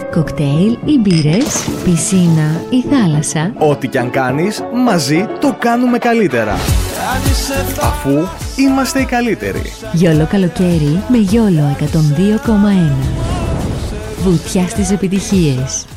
Κοκτέιλ ή μπύρες, πισίνα ή θάλασσα. Ό,τι κι αν κάνεις, μαζί το κάνουμε καλύτερα. Αφού είμαστε οι καλύτεροι. Γιόλο καλοκαίρι με Γιόλο 102,1. Βουτιά στις επιτυχίες.